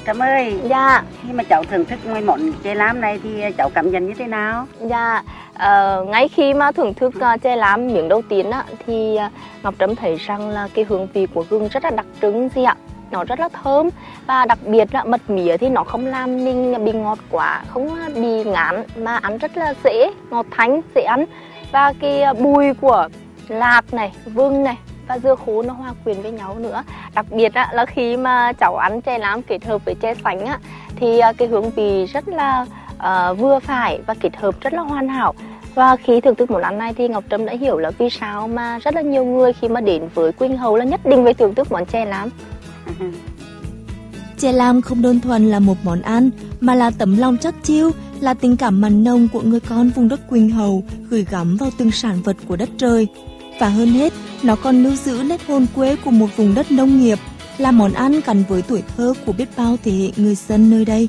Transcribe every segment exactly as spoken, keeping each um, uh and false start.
Trâm ơi, Dạ. khi mà cháu thưởng thức món món chè lam này thì cháu cảm nhận như thế nào? Dạ, ờ, ngay khi mà thưởng thức uh, chè lam miếng đầu tiên á, thì uh, Ngọc Trâm thấy rằng là cái hương vị của gừng rất là đặc trưng gì ạ. Nó rất là thơm và đặc biệt là mật mía thì nó không làm mình bị ngọt quá, không bị ngán mà ăn rất là dễ, ngọt thanh, dễ ăn. Và cái bùi của lạc này, vừng này và dưa khô nó hòa quyện với nhau nữa. Đặc biệt á, là khi mà cháu ăn chè lam kết hợp với chè sánh á, thì cái hương vị rất là uh, vừa phải và kết hợp rất là hoàn hảo. Và khi thưởng thức món ăn này thì Ngọc Trâm đã hiểu là vì sao mà rất là nhiều người khi mà đến với Quỳnh Hầu là nhất định phải thưởng thức món chè lam. Chè lam không đơn thuần là một món ăn mà là tấm lòng chất chiêu, là tình cảm mặn nồng của người con vùng đất Quỳnh Hầu gửi gắm vào từng sản vật của đất trời. Và hơn hết, nó còn lưu giữ nét hồn quê của một vùng đất nông nghiệp, là món ăn gắn với tuổi thơ của biết bao thế hệ người dân nơi đây.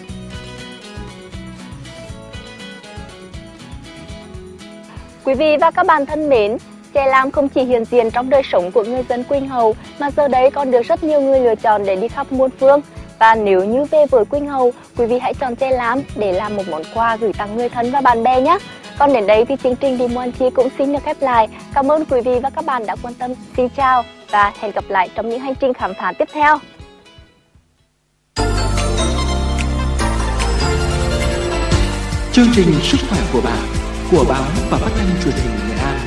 Quý vị và các bạn thân mến, chè lam không chỉ hiện diện trong đời sống của người dân Quỳnh Hầu mà giờ đây còn được rất nhiều người lựa chọn để đi khắp muôn phương. Và nếu như về với Quỳnh Hầu, quý vị hãy chọn chè lam để làm một món quà gửi tặng người thân và bạn bè nhé. Còn đến đây thì chương trình Đi Mua Ăn Chia cũng xin được khép lại. Cảm ơn quý vị và các bạn đã quan tâm. Xin chào và hẹn gặp lại trong những hành trình khám phá tiếp theo. Chương trình Sức khỏe của bạn của báo và phát thanh truyền hình Nghệ An.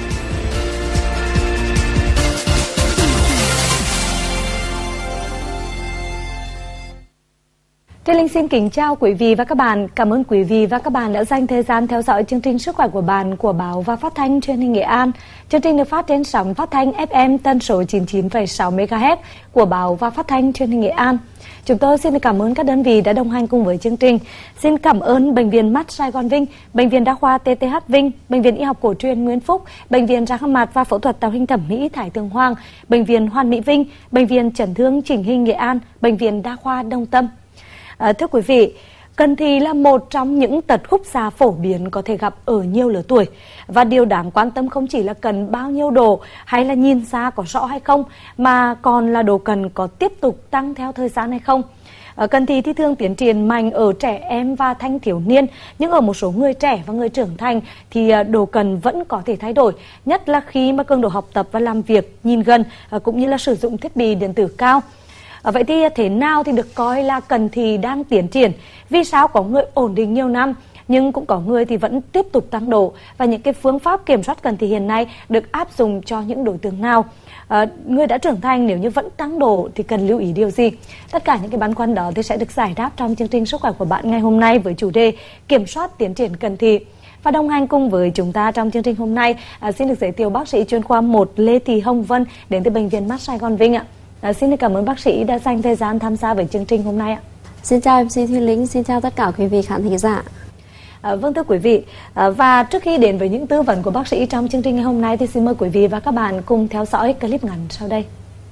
Trinh Linh xin kính chào quý vị và các bạn. Cảm ơn quý vị và các bạn đã dành thời gian theo dõi chương trình Sức khỏe của bạn của báo và phát thanh truyền hình Nghệ An. Chương trình được phát trên sóng phát thanh ép em tần số chín mươi chín phẩy sáu mê ga héc của báo và phát thanh truyền hình Nghệ An. Chúng tôi xin cảm ơn các đơn vị đã đồng hành cùng với chương trình. Xin cảm ơn Bệnh viện Mắt Sài Gòn Vinh, Bệnh viện Đa khoa tê tê hát Vinh, Bệnh viện Y học cổ truyền Nguyễn Phúc, Bệnh viện răng hàm và phẫu thuật tạo hình thẩm mỹ Thái Tường Hoàng, Bệnh viện Hoàn Mỹ Vinh, Bệnh viện Chấn thương chỉnh hình Nghệ An, Bệnh viện Đa khoa Đông Tâm. À, thưa quý vị, cận thị là một trong những tật khúc xạ phổ biến có thể gặp ở nhiều lứa tuổi. Và điều đáng quan tâm không chỉ là cần bao nhiêu độ hay là nhìn xa có rõ hay không, mà còn là độ cận có tiếp tục tăng theo thời gian hay không. À, cận thị thì thường tiến triển mạnh ở trẻ em và thanh thiếu niên, nhưng ở một số người trẻ và người trưởng thành thì độ cận vẫn có thể thay đổi, nhất là khi mà cường độ học tập và làm việc nhìn gần cũng như là sử dụng thiết bị điện tử cao. À, vậy thì thế nào thì được coi là cận thị đang tiến triển? Vì sao có người ổn định nhiều năm nhưng cũng có người thì vẫn tiếp tục tăng độ? Và những cái phương pháp kiểm soát cận thị hiện nay được áp dụng cho những đối tượng nào? À, người đã trưởng thành nếu như vẫn tăng độ thì cần lưu ý điều gì? Tất cả những cái băn khoăn đó thì sẽ được giải đáp trong chương trình Sức khỏe của bạn ngày hôm nay với chủ đề kiểm soát tiến triển cận thị. Và đồng hành cùng với chúng ta trong chương trình hôm nay, à, xin được giới thiệu bác sĩ chuyên khoa một Lê Thị Hồng Vân đến từ Bệnh viện Mắt Sài Gòn Vinh ạ. À, xin cảm ơn bác sĩ đã dành thời gian tham gia với chương trình hôm nay ạ. Xin chào em xê Thùy Linh, xin chào tất cả quý vị khán thính giả. À, vâng thưa quý vị, à, và trước khi đến với những tư vấn của bác sĩ trong chương trình ngày hôm nay thì xin mời quý vị và các bạn cùng theo dõi clip ngắn sau đây.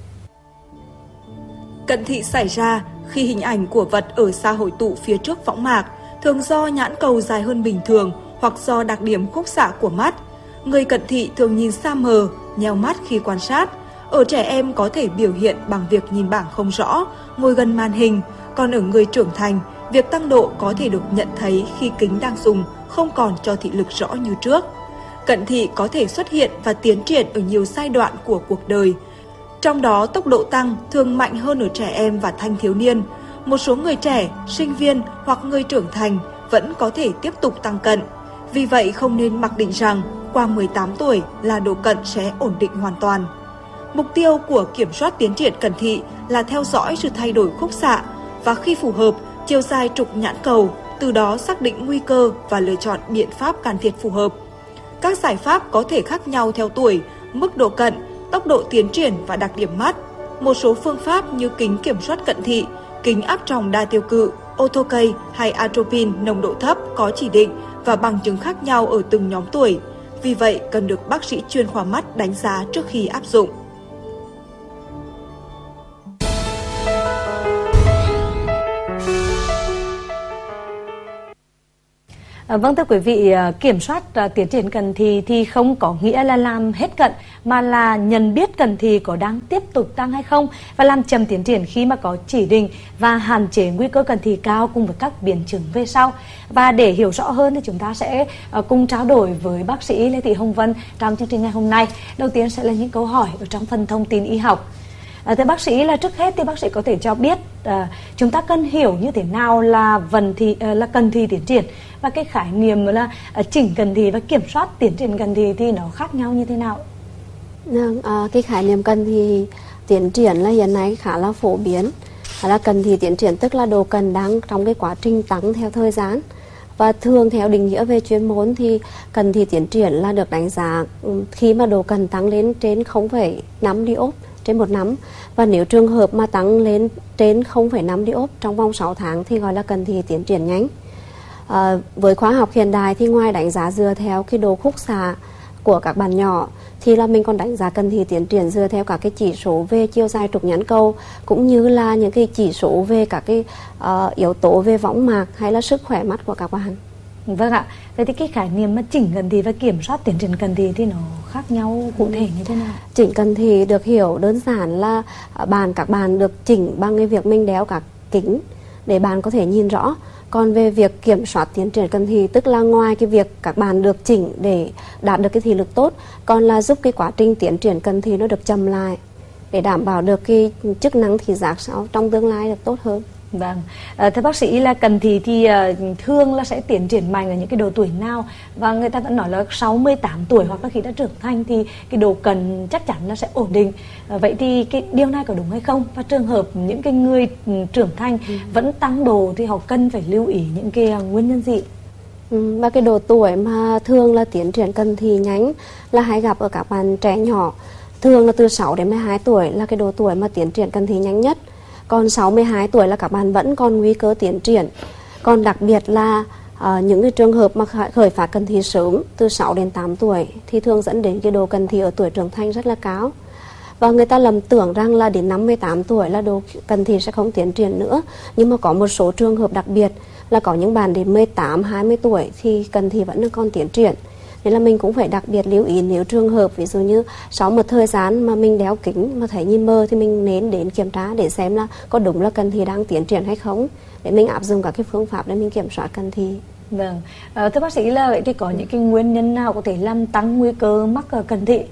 Cận thị xảy ra khi hình ảnh của vật ở xa hội tụ phía trước võng mạc, thường do nhãn cầu dài hơn bình thường hoặc do đặc điểm khúc xạ của mắt. Người cận thị thường nhìn xa mờ, nheo mắt khi quan sát. Ở trẻ em có thể biểu hiện bằng việc nhìn bảng không rõ, ngồi gần màn hình, còn ở người trưởng thành, việc tăng độ có thể được nhận thấy khi kính đang dùng không còn cho thị lực rõ như trước. Cận thị có thể xuất hiện và tiến triển ở nhiều giai đoạn của cuộc đời. Trong đó, tốc độ tăng thường mạnh hơn ở trẻ em và thanh thiếu niên. Một số người trẻ, sinh viên hoặc người trưởng thành vẫn có thể tiếp tục tăng cận. Vì vậy, không nên mặc định rằng qua mười tám tuổi là độ cận sẽ ổn định hoàn toàn. Mục tiêu của kiểm soát tiến triển cận thị là theo dõi sự thay đổi khúc xạ và khi phù hợp, chiều dài trục nhãn cầu, từ đó xác định nguy cơ và lựa chọn biện pháp can thiệp phù hợp. Các giải pháp có thể khác nhau theo tuổi, mức độ cận, tốc độ tiến triển và đặc điểm mắt. Một số phương pháp như kính kiểm soát cận thị, kính áp tròng đa tiêu cự, autocay hay atropine nồng độ thấp có chỉ định và bằng chứng khác nhau ở từng nhóm tuổi. Vì vậy, cần được bác sĩ chuyên khoa mắt đánh giá trước khi áp dụng. À, vâng, thưa quý vị, kiểm soát uh, tiến triển cận thị thì không có nghĩa là làm hết cận, mà là nhận biết cận thị có đang tiếp tục tăng hay không và làm chậm tiến triển khi mà có chỉ định và hạn chế nguy cơ cận thị cao cùng với các biến chứng về sau. Và để hiểu rõ hơn thì chúng ta sẽ uh, cùng trao đổi với bác sĩ Lê Thị Hồng Vân trong chương trình ngày hôm nay. Đầu tiên sẽ là những câu hỏi ở trong phần thông tin y học. À, thưa bác sĩ, là trước hết thì bác sĩ có thể cho biết à, chúng ta cần hiểu như thế nào là vần thị à, là cận thị tiến triển, và cái khái niệm là à, chỉnh cận thị và kiểm soát tiến triển cận thị thì nó khác nhau như thế nào? À, cái khái niệm cận thị tiến triển là hiện nay khá là phổ biến. Là cận thị tiến triển tức là độ cận đang trong cái quá trình tăng theo thời gian. Và thường theo định nghĩa về chuyên môn thì cận thị tiến triển là được đánh giá khi mà độ cận tăng lên trên không phẩy năm diop trên một năm, và nếu trường hợp mà tăng lên trên không phẩy năm diop trong vòng sáu tháng thì gọi là cận thị tiến triển nhanh. À, với khoa học hiện đại thì ngoài đánh giá dựa theo cái độ khúc xạ của các bạn nhỏ thì là mình còn đánh giá cận thị tiến triển dựa theo các cái chỉ số về chiều dài trục nhãn cầu, cũng như là những cái chỉ số về các cái uh, yếu tố về võng mạc hay là sức khỏe mắt của các bạn. Vâng ạ. Vậy thì cái khái niệm mà chỉnh cận thị và kiểm soát tiến triển cận thị thì nó khác nhau cụ thể như thế nào? Chỉnh cận thị được hiểu đơn giản là bạn các bạn được chỉnh bằng cái việc mình đeo các kính để bạn có thể nhìn rõ. Còn về việc kiểm soát tiến triển cận thị tức là ngoài cái việc các bạn được chỉnh để đạt được cái thị lực tốt, còn là giúp cái quá trình tiến triển cận thị nó được chậm lại để đảm bảo được cái chức năng thị giác sau trong tương lai được tốt hơn. Vâng, à, thưa bác sĩ, là cận thị thì uh, thường là sẽ tiến triển mạnh ở những cái độ tuổi nào, và người ta vẫn nói là sáu mươi tám tuổi hoặc là khi đã trưởng thành thì cái độ cận chắc chắn là sẽ ổn định. À, vậy thì cái điều này có đúng hay không? Và trường hợp những cái người trưởng thành ừ. vẫn tăng độ thì họ cần phải lưu ý những cái uh, nguyên nhân gì? Ừ, và cái độ tuổi mà thường là tiến triển cận thị nhanh là hay gặp ở các bạn trẻ nhỏ, thường là từ sáu đến mười hai tuổi là cái độ tuổi mà tiến triển cận thị nhanh nhất. Còn sáu mươi hai tuổi là các bạn vẫn còn nguy cơ tiến triển. Còn đặc biệt là uh, những cái trường hợp mà khởi phát cận thị sớm từ sáu đến tám tuổi thì thường dẫn đến cái độ cận thị ở tuổi trưởng thành rất là cao. Và người ta lầm tưởng rằng là đến năm mươi tám tuổi là độ cận thị sẽ không tiến triển nữa. Nhưng mà có một số trường hợp đặc biệt là có những bạn đến mười tám, hai mươi tuổi thì cận thị vẫn còn tiến triển. Nên là mình cũng phải đặc biệt lưu ý nếu trường hợp ví dụ như sau một thời gian mà mình đeo kính mà thấy nhìn mờ thì mình nên đến kiểm tra để xem là có đúng là cận thị đang tiến triển hay không, để mình áp dụng các cái phương pháp để mình kiểm soát cận thị. Vâng, à, thưa bác sĩ, là vậy thì có những cái nguyên nhân nào có thể làm tăng nguy cơ mắc cận thị,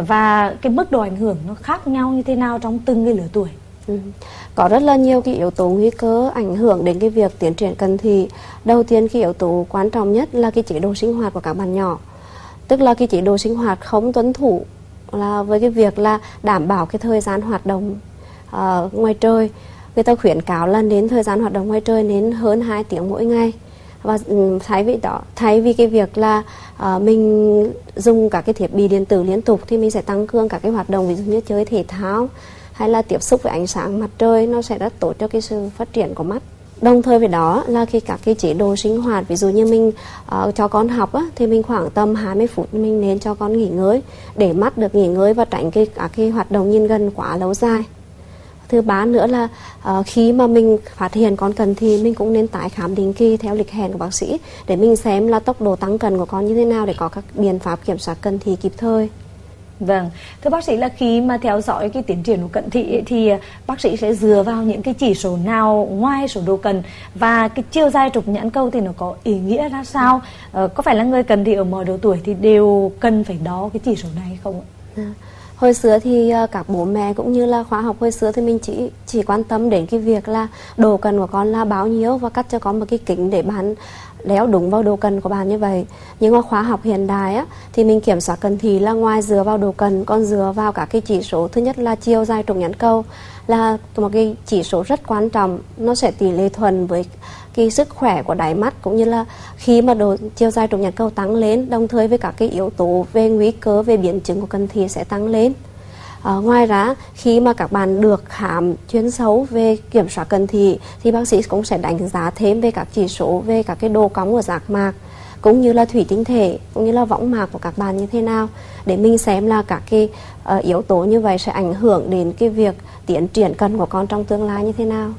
và cái mức độ ảnh hưởng nó khác nhau như thế nào trong từng cái lứa tuổi? Ừ. Có rất là nhiều cái yếu tố nguy cơ ảnh hưởng đến cái việc tiến triển cận thị. Đầu tiên cái yếu tố quan trọng nhất là cái chế độ sinh hoạt của các bạn nhỏ. Tức là cái chế độ sinh hoạt không tuân thủ là với cái việc là đảm bảo cái thời gian hoạt động uh, ngoài trời. Người ta khuyến cáo là đến thời gian hoạt động ngoài trời đến hơn hai tiếng mỗi ngày. Và um, thay vì đó, thay vì cái việc là uh, mình dùng các cái thiết bị điện tử liên tục thì mình sẽ tăng cường các cái hoạt động ví dụ như chơi thể thao hay là tiếp xúc với ánh sáng mặt trời, nó sẽ rất tốt cho cái sự phát triển của mắt. Đồng thời với đó là khi các cái chế độ sinh hoạt, ví dụ như mình uh, cho con học á, thì mình khoảng tầm hai mươi phút mình nên cho con nghỉ ngơi để mắt được nghỉ ngơi và tránh cái, các cái hoạt động nhìn gần quá lâu dài. Thứ ba nữa là uh, khi mà mình phát hiện con cận thì mình cũng nên tái khám định kỳ theo lịch hẹn của bác sĩ để mình xem là tốc độ tăng cận của con như thế nào để có các biện pháp kiểm soát cận thị kịp thời. Vâng, thưa bác sĩ, là khi mà theo dõi cái tiến triển của cận thị ấy, thì bác sĩ sẽ dựa vào những cái chỉ số nào ngoài số độ cận, và cái chiều dài trục nhãn cầu thì nó có ý nghĩa ra sao? Ờ, có phải là người cận thị ở mọi độ tuổi thì đều cần phải đo cái chỉ số này hay không ạ? À, hồi xưa thì uh, các bố mẹ cũng như là khoa học hồi xưa thì mình chỉ chỉ quan tâm đến cái việc là độ cận của con là bao nhiêu và cắt cho con một cái kính để bạn đeo đúng vào độ cận của bạn như vậy. Nhưng mà khoa học hiện đại á, thì mình kiểm soát cận thị là ngoài dựa vào độ cận còn dựa vào các cái chỉ số. Thứ nhất là chiều dài trục nhãn cầu là một cái chỉ số rất quan trọng, nó sẽ tỷ lệ thuận với cái sức khỏe của đáy mắt, cũng như là khi mà độ chiều dài trục nhãn cầu tăng lên đồng thời với các cái yếu tố về nguy cơ về biến chứng của cận thị sẽ tăng lên. À, ngoài ra khi mà các bạn được khám chuyên sâu về kiểm soát cận thị thì bác sĩ cũng sẽ đánh giá thêm về các chỉ số về các cái độ cong của giác mạc cũng như là thủy tinh thể cũng như là võng mạc của các bạn như thế nào, để mình xem là các cái uh, yếu tố như vậy sẽ ảnh hưởng đến cái việc tiến triển cận của con trong tương lai như thế nào.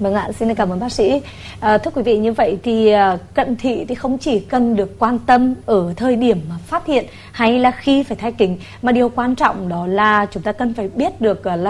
Vâng ạ, xin cảm ơn bác sĩ. À, thưa quý vị, như vậy thì à, cận thị thì không chỉ cần được quan tâm ở thời điểm mà phát hiện hay là khi phải thay kính, mà điều quan trọng đó là chúng ta cần phải biết được à, là